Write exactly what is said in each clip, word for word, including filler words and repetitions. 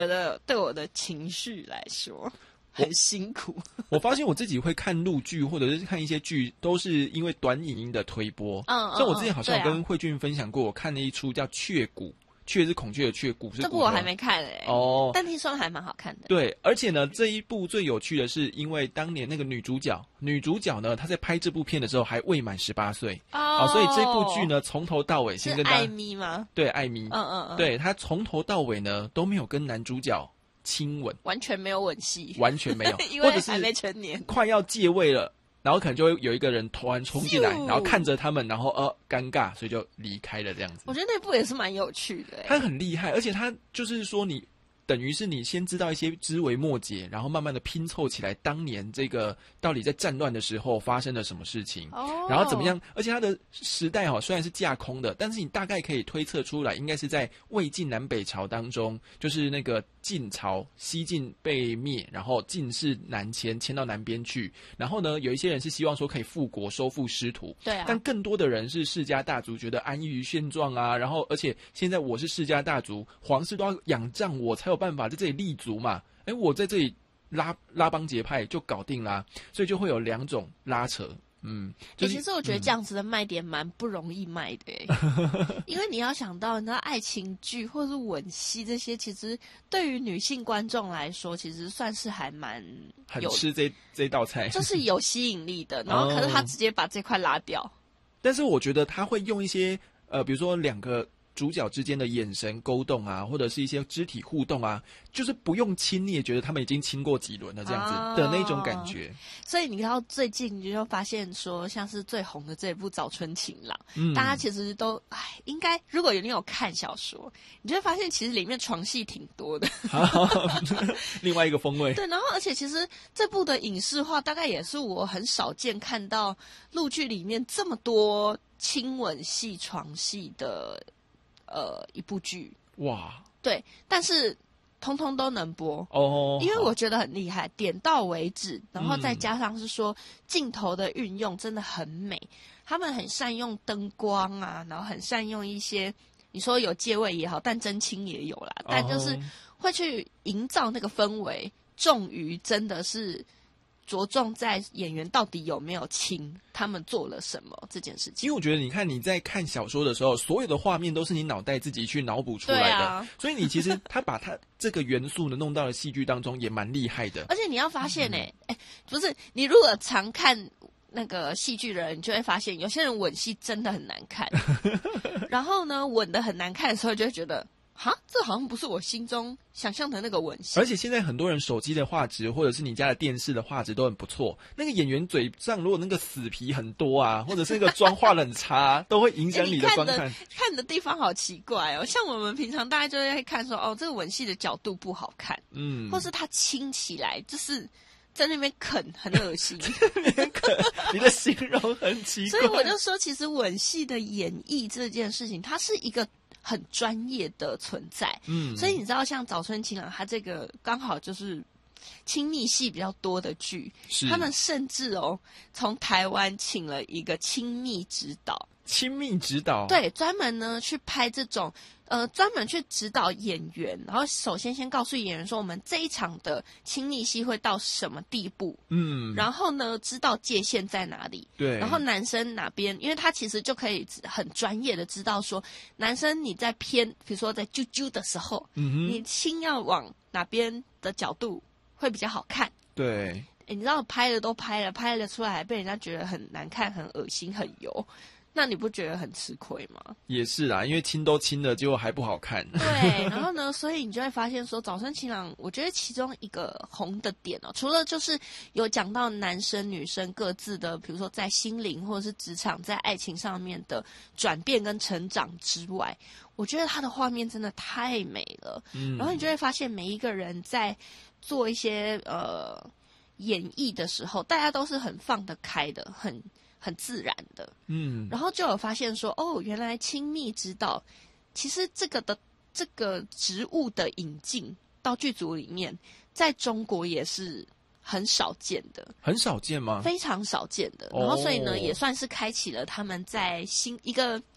觉得对我的情绪来说很辛苦。 我发现我自己会看陆剧或者是看一些剧，都是因为短影音的推播。 嗯， 像我之前好像有嗯跟慧俊分享过，我看了一出叫《雀谷》，雀是孔雀的雀，谷是骨头。 这部我还没看诶、欸， 哦， 但听说还蛮好看的。 对，而且呢，这一部最有趣的是，因为当年那个女主角，女主角呢，她在拍这部片的时候还未满十八岁， 哦， 所以这部剧呢，从头到尾先跟大家是艾咪吗？ 对，艾咪， 嗯嗯嗯， 对，她从头到尾呢都没有跟男主角亲吻， 完全没有吻戏， 完全没有， 因或者是为还没成年， 快要借位了。然后可能就会有一个人突然冲进来， 咻然后看着他们，然后呃尴尬，所以就离开了这样子。 我觉得那部也是蛮有趣的、欸， 他很厉害，而且他就是说你等于是你先知道一些枝微末节，然后慢慢的拼凑起来，当年这个到底在战乱的时候发生了什么事情， 哦， 然后怎么样？而且它的时代哈、哦、虽然是架空的，但是你大概可以推测出来，应该是在魏晋南北朝当中，就是那个晋朝西晋被灭，然后晋室南迁，迁到南边去。然后呢，有一些人是希望说可以复国，收复失土。 对啊， 但更多的人是世家大族，觉得安逸于现状啊。然后，而且现在我是世家大族，皇室都要仰仗我才有办法在这里立足嘛。哎，我在这里拉拉帮结派就搞定啦，所以就会有两种拉扯。嗯，就是、 欸、其实我觉得这样子的卖点蛮不容易卖的、欸嗯、因为你要想到，你知道爱情剧或是吻戏这些，其实对于女性观众来说，其实算是还蛮很吃这这道菜， 就是有吸引力的。然后可是他直接把这块拉掉、哦， 但是我觉得他会用一些呃，比如说两个主角之间的眼神勾动啊，或者是一些肢体互动啊，就是不用亲，你也觉得他们已经亲过几轮了这样子的那种感觉。 哦、所以你到最近你就发现说，像是最红的这一部《早春情郎》， 嗯， 大家其实都哎，应该如果有你有看小说，你就会发现其实里面床戏挺多的， 另外一个风味。 对，然后而且其实这部的影视化，大概也是我很少见看到陆剧里面这么多亲吻戏、床戏的。呃，一部剧哇， 对，但是通通都能播哦， 因为我觉得很厉害，点到为止，然后再加上是说镜头的运用真的很美，他们很善用灯光啊，然后很善用一些你说有借位也好，但真亲也有啦，但就是会去营造那个氛围，重于真的是。着重在演员到底有没有亲，他们做了什么这件事情。 因为我觉得，你看你在看小说的时候，所有的画面都是你脑袋自己去脑补出来的， 啊、 所以你其实他把他这个元素呢弄到了戏剧当中，也蛮厉害的。 而且你要发现、欸，哎、嗯、哎，不是你如果常看那个戏剧的人，你就会发现有些人吻戏真的很难看，然后呢，吻得很难看的时候，就会觉得。哈，这好像不是我心中想象的那个吻戏。 而且现在很多人手机的画质，或者是你家的电视的画质都很不错。那个演员嘴上如果那个死皮很多啊，或者是那个妆画得很差，都会影响你的观看。 欸、你看的看的地方好奇怪哦，像我们平常大家就会看说，哦，这个吻戏的角度不好看，嗯，或是他亲起来就是在那边啃，很恶心。 你的形容很奇怪。 所以我就说，其实吻戏的演绎这件事情，它是一个。很专业的存在，嗯，所以你知道，像《早春情郎》，它这个刚好就是亲密戏比较多的剧，他们甚至哦，从台湾请了一个亲密指导， 亲密指导， 对，专门呢去拍这种，呃，专门去指导演员，然后首先先告诉演员说，我们这一场的亲密戏会到什么地步，嗯，然后呢，知道界限在哪里， 对， 然后男生哪边，因为他其实就可以很专业的知道说，男生你在偏，比如说在啾啾的时候，嗯哼，你亲要往哪边的角度会比较好看， 对， 你知道拍的都拍了，拍了出来还被人家觉得很难看、很恶心、很油。那你不觉得很吃亏吗？ 也是啦，因为亲都亲了，结果还不好看。 对，然后呢，所以你就会发现说，《早春情郎》我觉得其中一个红的点哦，除了就是有讲到男生女生各自的，比如说在心灵或者是职场、在爱情上面的转变跟成长之外，我觉得它的画面真的太美了。嗯，然后你就会发现每一个人在做一些呃演绎的时候，大家都是很放得开的，很。很自然的，嗯，然后就有发现说，哦，原来亲密指导，其实这个的这个职务的引进到剧组里面，在中国也是很少见的， 很少见吗？ 非常少见的。然后所以呢，哦、也算是开启了他们在新一个，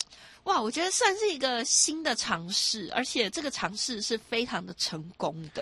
哇，我觉得算是一个新的尝试，而且这个尝试是非常的成功的。